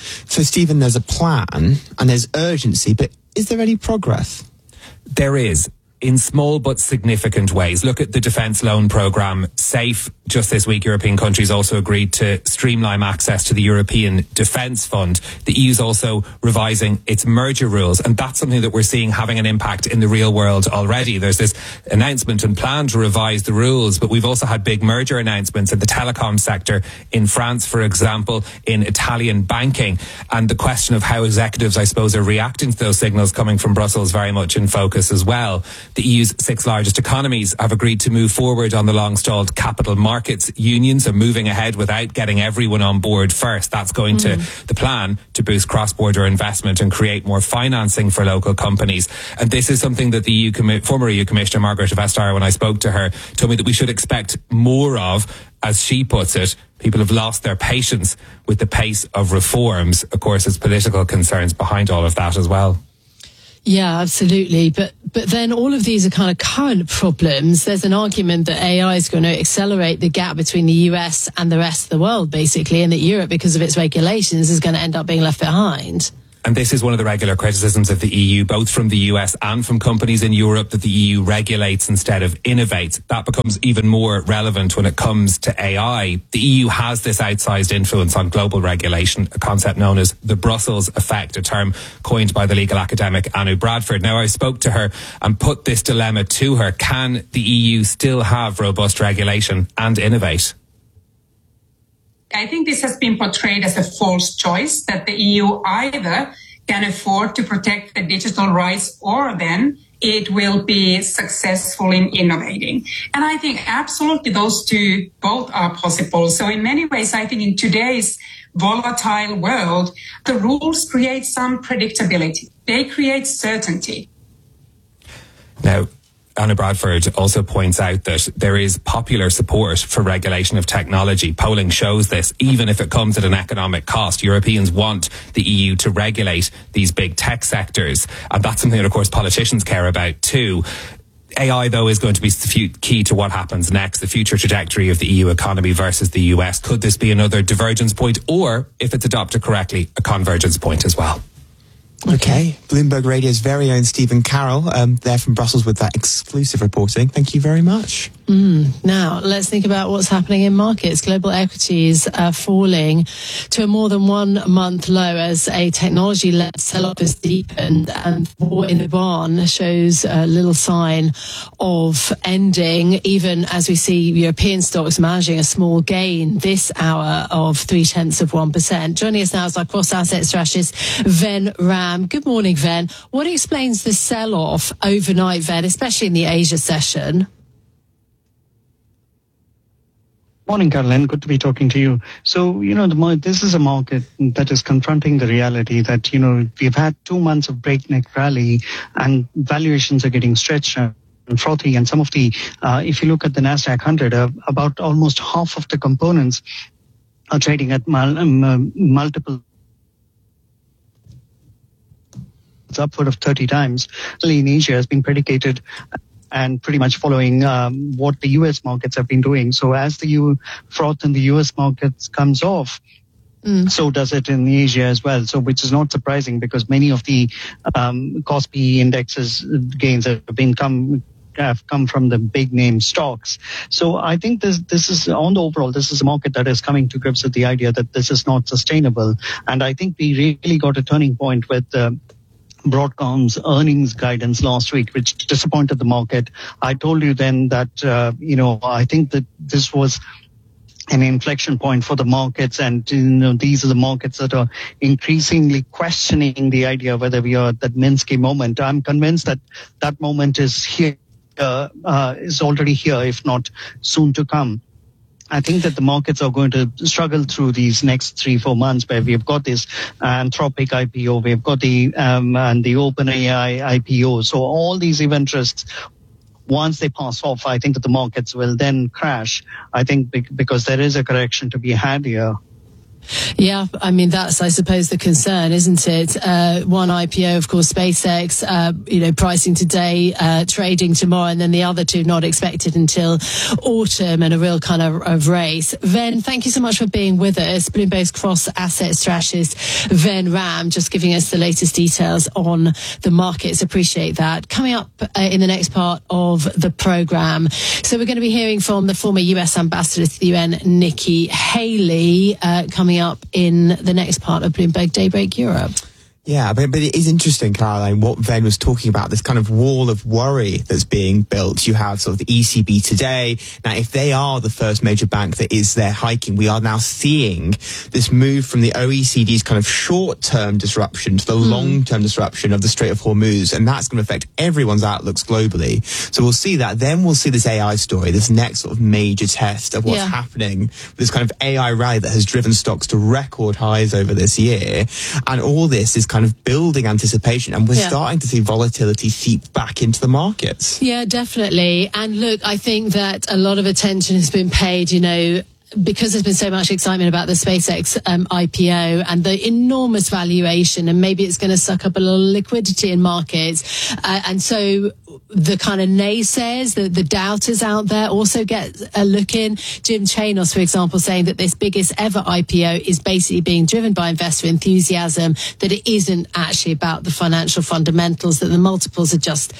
So, Stephen, there's a plan and there's urgency, but is there any progress? There is, in small but significant ways. Look at the defence loan programme, SAFE. Just this week, European countries also agreed to streamline access to the European Defence Fund. The E U's also revising its merger rules, and that's something that we're seeing having an impact in the real world already. There's this announcement and plan to revise the rules, but we've also had big merger announcements in the telecom sector in France, for example, in Italian banking. And the question of how executives, I suppose, are reacting to those signals coming from Brussels very much in focus as well. The E U's six largest economies have agreed to move forward on the long-stalled capital markets union, so moving ahead without getting everyone on board first. That's going mm. to the plan to boost cross-border investment and create more financing for local companies. And this is something that the E U commi- former E U Commissioner Margaret Vestager, when I spoke to her, told me that we should expect more of. As she puts it, people have lost their patience with the pace of reforms. Of course, there's political concerns behind all of that as well. Yeah, absolutely. But but then all of these are kind of current problems. There's an argument that A I is going to accelerate the gap between the U S and the rest of the world, basically, and that Europe, because of its regulations, is going to end up being left behind. And this is one of the regular criticisms of the E U, both from the U S and from companies in Europe, that the E U regulates instead of innovates. That becomes even more relevant when it comes to A I. The E U has this outsized influence on global regulation, a concept known as the Brussels effect, a term coined by the legal academic Anu Bradford. Now, I spoke to her and put this dilemma to her. Can the E U still have robust regulation and innovate? I think this has been portrayed as a false choice, that the E U either can afford to protect the digital rights or then it will be successful in innovating. And I think absolutely those two both are possible. So in many ways, I think in today's volatile world, the rules create some predictability. They create certainty. Now, Anna Bradford also points out that there is popular support for regulation of technology. Polling shows this, even if it comes at an economic cost. Europeans want the E U to regulate these big tech sectors. And that's something that, of course, politicians care about too. A I, though, is going to be key to what happens next, the future trajectory of the E U economy versus the U S. Could this be another divergence point, or, if it's adopted correctly, a convergence point as well? Okay. Bloomberg Radio's very own Stephen Carroll, um, there from Brussels with that exclusive reporting. Thank you very much. Mm. Now, let's think about what's happening in markets. Global equities are falling to a more than one month low as a technology-led sell-off has deepened, and war in Iran shows a little sign of ending, even as we see European stocks managing a small gain this hour of three-tenths of one percent. Joining us now is our cross-asset strategist, Ven Ram. Good morning, Ven. What explains the sell-off overnight, Ven, especially in the Asia session? Morning, Caroline. Good to be talking to you. So, you know, the, this is a market that is confronting the reality that, you know, we've had two months of breakneck rally and valuations are getting stretched and frothy. And some of the, uh, if you look at the NASDAQ one hundred, uh, about almost half of the components are trading at mul- um, multiple upward of thirty times. In Asia has been predicated and pretty much following um, what the U S markets have been doing. So as the U- froth in the U S markets comes off, mm. so does it in Asia as well. So which is not surprising because many of the um, Kospi indexes gains have been come have come from the big name stocks. So I think this this is on the overall, this is a market that is coming to grips with the idea that this is not sustainable. And I think we really got a turning point with uh, Broadcom's earnings guidance last week, which disappointed the market. I told you then that, uh, you know, I think that this was an inflection point for the markets, and, you know, these are the markets that are increasingly questioning the idea of whether we are at that Minsky moment. I'm convinced that that moment is here, uh, uh, is already here, if not soon to come. I think that the markets are going to struggle through these next three, four months where we've got this Anthropic I P O, we've got the, um, and the OpenAI I P O. So all these event risks, once they pass off, I think that the markets will then crash. I think because there is a correction to be had here. Yeah, I mean, that's, I suppose, the concern, isn't it? Uh, one I P O, of course, SpaceX, uh, you know, pricing today, uh, trading tomorrow, and then the other two not expected until autumn, and a real kind of, of race. Ven, thank you so much for being with us. Bloomberg's cross-asset strategist, Ven Ram, just giving us the latest details on the markets. Appreciate that. Coming up uh, in the next part of the programme, so we're going to be hearing from the former U S ambassador to the U N, Nikki Haley, uh, coming up in the next part of Bloomberg Daybreak Europe. Yeah, but, but it is interesting, Caroline, what Ven was talking about, this kind of wall of worry that's being built. You have sort of the E C B today. Now, if they are the first major bank that is there hiking, we are now seeing this move from the O E C D's kind of short-term disruption to the mm. long-term disruption of the Strait of Hormuz, and that's going to affect everyone's outlooks globally. So we'll see that. Then we'll see this A I story, this next sort of major test of what's yeah. happening, this kind of A I rally that has driven stocks to record highs over this year. And all this is kind of building anticipation, and we're yeah. starting to see volatility seep back into the markets. Yeah, definitely. And look, I think that a lot of attention has been paid, you know, because there's been so much excitement about the SpaceX um, I P O and the enormous valuation, and maybe it's going to suck up a little liquidity in markets. Uh, and so the kind of naysayers, the, the doubters out there also get a look in. Jim Chanos, for example, saying that this biggest ever I P O is basically being driven by investor enthusiasm, that it isn't actually about the financial fundamentals, that the multiples are just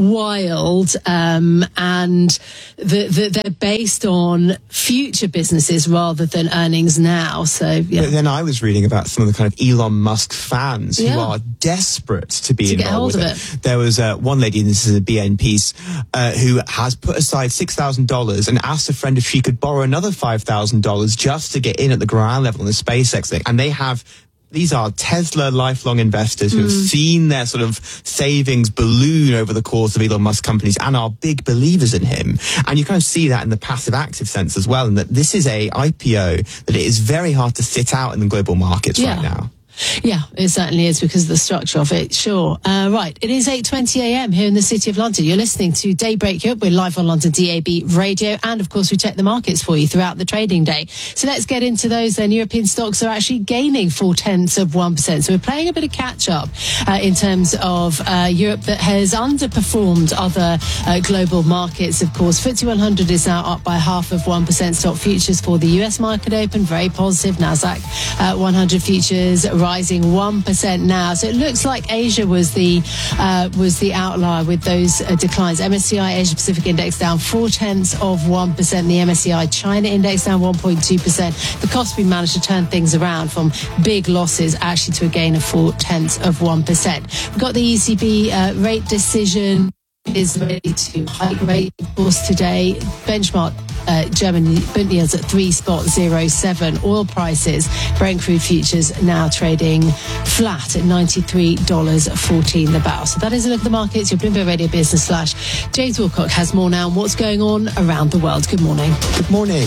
wild, um, and the, the, they're based on future businesses rather than earnings now. So, yeah. But then I was reading about some of the kind of Elon Musk fans yeah. who are desperate to be to involved with it. it. There was uh, one lady, and this is a B N piece, uh, who has put aside six thousand dollars and asked a friend if she could borrow another five thousand dollars just to get in at the ground level on the SpaceX thing. And they have... These are Tesla lifelong investors who have mm. seen their sort of savings balloon over the course of Elon Musk companies and are big believers in him. And you kind of see that in the passive active sense as well, and that this is a I P O that it is very hard to sit out in the global markets yeah. right now. Yeah, it certainly is, because of the structure of it, sure. Uh, right, it is eight twenty a m here in the City of London. You're listening to Daybreak Europe. We're live on London D A B Radio, and of course we check the markets for you throughout the trading day. So let's get into those then. European stocks are actually gaining four tenths of one percent. So we're playing a bit of catch up uh, in terms of uh, Europe that has underperformed other uh, global markets, of course. F T S E one hundred is now up by half of one percent. Stock futures for the U S market open, very positive. Nasdaq uh, one hundred futures rising one percent now. So it looks like Asia was the uh, was the outlier with those uh, declines. M S C I Asia Pacific Index down four tenths of one percent. The M S C I China Index down one point two percent. The cost, we managed to turn things around from big losses actually to a gain of four tenths of one percent. We've got the E C B uh, rate decision is ready to hike rate, of course, today. Benchmark uh, German Bund yields at three point zero seven. Oil prices, Brent crude futures now trading flat at ninety-three dollars and fourteen cents the barrel. So that is a look at the markets. Your Bloomberg Radio Business Flash. James Wilcock has more now on what's going on around the world. Good morning. Good morning.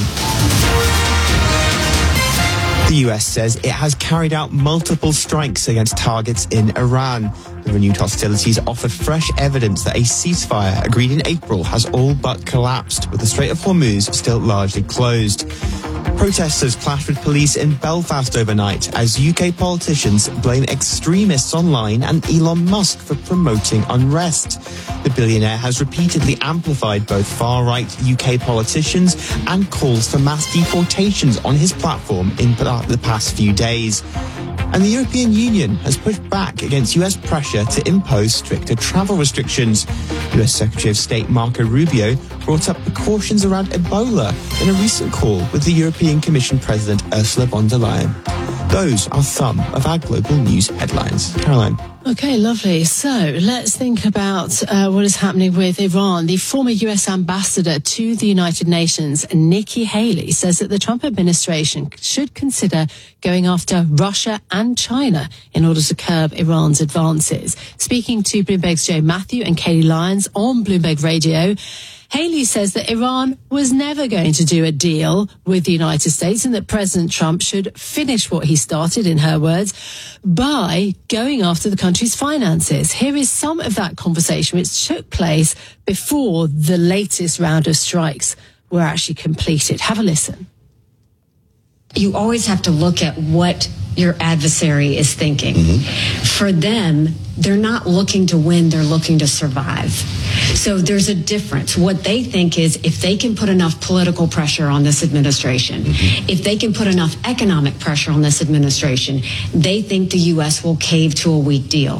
The U S says it has carried out multiple strikes against targets in Iran. The renewed hostilities offer fresh evidence that a ceasefire agreed in April has all but collapsed, with the Strait of Hormuz still largely closed. Protesters clashed with police in Belfast overnight as U K politicians blame extremists online and Elon Musk for promoting unrest. The billionaire has repeatedly amplified both far-right U K politicians and calls for mass deportations on his platform in the past few days. And the European Union has pushed back against U S pressure to impose stricter travel restrictions. U S Secretary of State Marco Rubio brought up precautions around Ebola in a recent call with the European Commission President Ursula von der Leyen. Those are some of our global news headlines. Caroline. Okay, lovely. So let's think about uh, what is happening with Iran. The former U S ambassador to the United Nations, Nikki Haley, says that the Trump administration should consider going after Russia and China in order to curb Iran's advances. Speaking to Bloomberg's Joe Matthew and Katie Lyons on Bloomberg Radio, Haley says that Iran was never going to do a deal with the United States and that President Trump should finish what he started, in her words, by going after the country's finances. Here is some of that conversation which took place before the latest round of strikes were actually completed. Have a listen. you always have to look at what your adversary is thinking. Mm-hmm. For them, they're not looking to win, they're looking to survive. So there's a difference. What they think is if they can put enough political pressure on this administration, mm-hmm. if they can put enough economic pressure on this administration, they think the U S will cave to a weak deal.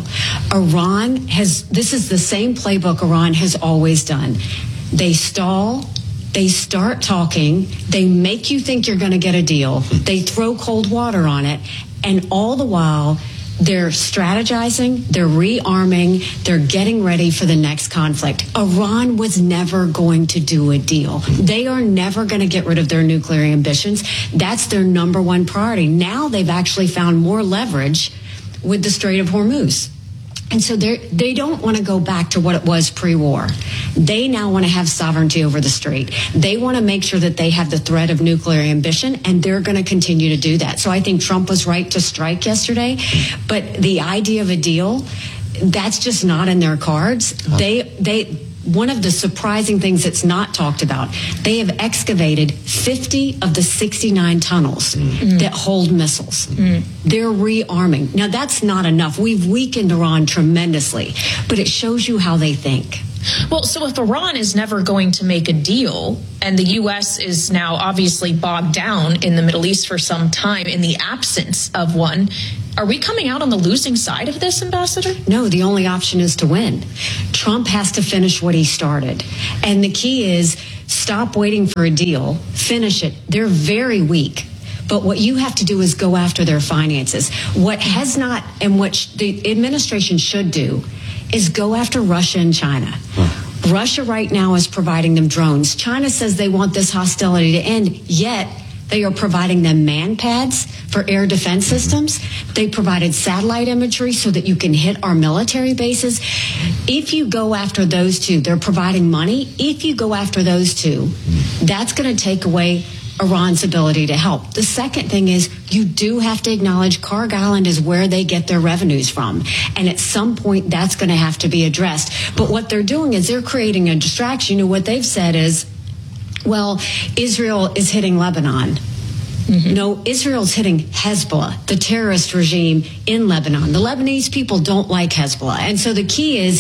Iran has, this is the same playbook Iran has always done. They stall, they start talking, they make you think you're going to get a deal, they throw cold water on it, and all the while, they're strategizing, they're rearming, they're getting ready for the next conflict. Iran was never going to do a deal. They are never going to get rid of their nuclear ambitions. That's their number one priority. Now they've actually found more leverage with the Strait of Hormuz. And so they they don't want to go back to what it was pre-war. They now want to have sovereignty over the strait. They want to make sure that they have the threat of nuclear ambition, and they're going to continue to do that. So I think Trump was right to strike yesterday, but the idea of a deal, that's just not in their cards. They they one of the surprising things that's not talked about, they have excavated fifty of the sixty-nine tunnels mm. that hold missiles. Mm. They're rearming. Now, that's not enough. We've weakened Iran tremendously, but it shows you how they think. Well, so if Iran is never going to make a deal, and the U S is now obviously bogged down in the Middle East for some time in the absence of one, are we coming out on the losing side of this, Ambassador? No, the only option is to win. Trump has to finish what he started. And the key is stop waiting for a deal, finish it. They're very weak. But what you have to do is go after their finances. What has not, and what sh- the administration should do, is go after Russia and China. Huh. Russia right now is providing them drones. China says they want this hostility to end, yet they are providing them man pads for air defense systems. They provided satellite imagery so that you can hit our military bases. If you go after those two, they're providing money. If you go after those two, that's going to take away Iran's ability to help. The second thing is you do have to acknowledge Kharg Island is where they get their revenues from. And at some point, that's going to have to be addressed. But what they're doing is they're creating a distraction. You know, what they've said is, well, Israel is hitting Lebanon. Mm-hmm. No, Israel's hitting Hezbollah, the terrorist regime in Lebanon. The Lebanese people don't like Hezbollah. And so the key is,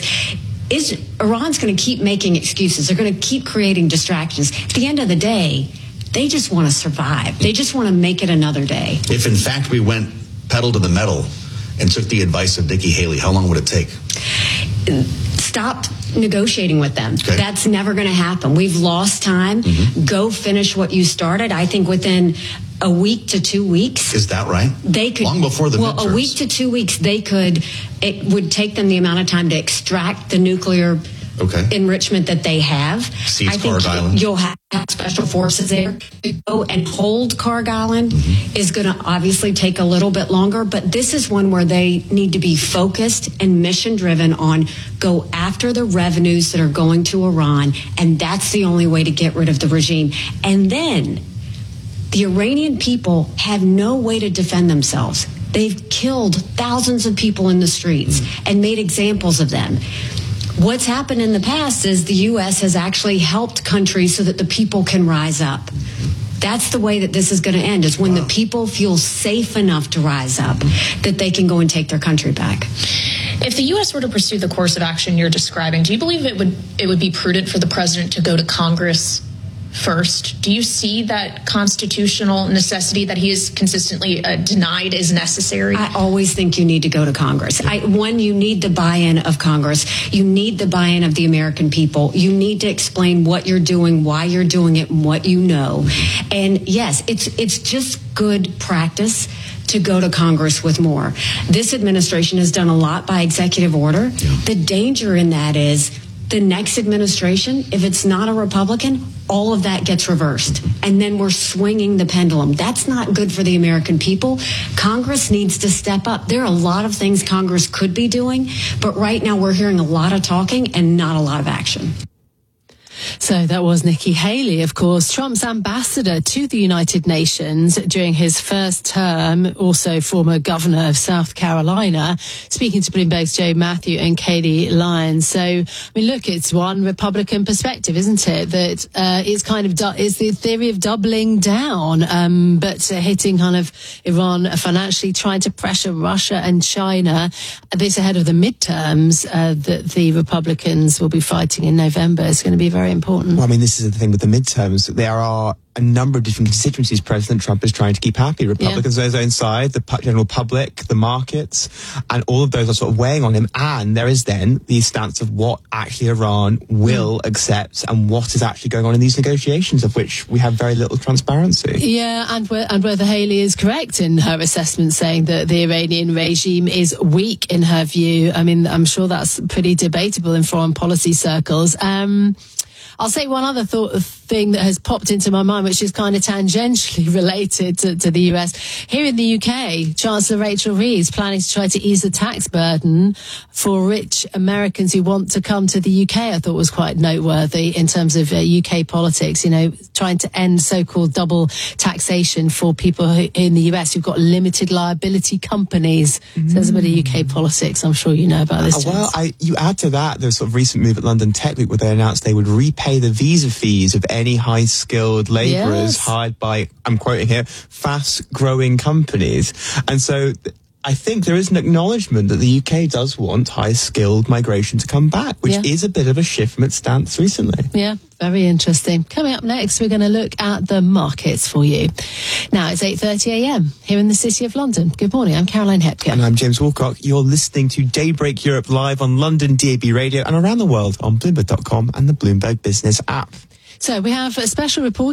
is Iran's going to keep making excuses. They're going to keep creating distractions. At the end of the day, they just want to survive. They just want to make it another day. If, in fact, we went pedal to the metal and took the advice of Nikki Haley, how long would it take? Stop negotiating with them. Okay. That's never going to happen. We've lost time. Mm-hmm. Go finish what you started. I think within a week to two weeks. Is that right? They could. Long before the Well, midterms. a week to two weeks, they could, it would take them the amount of time to extract the nuclear okay. enrichment that they have. Seize I think Kharg Island. You'll have special forces there to go and hold Kharg Island mm-hmm. is going to obviously take a little bit longer, but this is one where they need to be focused and mission driven on go after the revenues that are going to Iran, and that's the only way to get rid of the regime. And then the Iranian people have no way to defend themselves. They've killed thousands of people in the streets mm-hmm. and made examples of them. What's happened in the past is the U S has actually helped countries so that the people can rise up. That's the way that this is going to end, is when wow. the people feel safe enough to rise up that they can go and take their country back. If the U S were to pursue the course of action you're describing, do you believe it would it would be prudent for the president to go to Congress first? Do you see that constitutional necessity that he has consistently uh, denied is necessary? I always think you need to go to Congress. I, one, you need the buy-in of Congress. You need the buy-in of the American people. You need to explain what you're doing, why you're doing it, and what you know. And yes, it's it's just good practice to go to Congress with more. This administration has done a lot by executive order. Yeah. The danger in that is the next administration, if it's not a Republican, all of that gets reversed. And then we're swinging the pendulum. That's not good for the American people. Congress needs to step up. There are a lot of things Congress could be doing, but right now we're hearing a lot of talking and not a lot of action. So that was Nikki Haley, of course, Trump's ambassador to the United Nations during his first term, also former governor of South Carolina, speaking to Bloomberg's Joe Matthew and Katie Lyons. So, I mean, look, it's one Republican perspective, isn't it? That uh, it's kind of, du- it's the theory of doubling down, um, but uh, hitting kind of Iran financially, trying to pressure Russia and China. This ahead of the midterms uh, that the Republicans will be fighting in November is going to be very important. Well, I mean, this is the thing with the midterms. There are a number of different constituencies President Trump is trying to keep happy. Republicans yeah. on his own side, the general public, the markets, and all of those are sort of weighing on him. And there is then the stance of what actually Iran will mm. accept and what is actually going on in these negotiations, of which we have very little transparency. Yeah, and, wh- and whether Haley is correct in her assessment, saying that the Iranian regime is weak in her view. I mean, I'm sure that's pretty debatable in foreign policy circles. Um, I'll say one other thought thing that has popped into my mind, which is kind of tangentially related to, to the U S. Here in the U K, Chancellor Rachel Reeves planning to try to ease the tax burden for rich Americans who want to come to the U K. I thought was quite noteworthy in terms of uh, U K politics, you know, trying to end so-called double taxation for people who, in the U S who've got limited liability companies. Mm. So there's a bit of U K politics. I'm sure you know about this. Uh, well, I, you add to that the sort of recent move at London Tech Week where they announced they would repay the visa fees of any high-skilled labourers yes. hired by, I'm quoting here, fast-growing companies. And so th- I think there is an acknowledgement that the U K does want high-skilled migration to come back, which yeah. is a bit of a shift from its stance recently. Yeah, very interesting. Coming up next, we're going to look at the markets for you. Now, it's eight thirty a.m. here in the City of London. Good morning, I'm Caroline Hepker. And I'm James Walcock. You're listening to Daybreak Europe live on London D A B Radio and around the world on Bloomberg dot com and the Bloomberg Business app. So we have a special report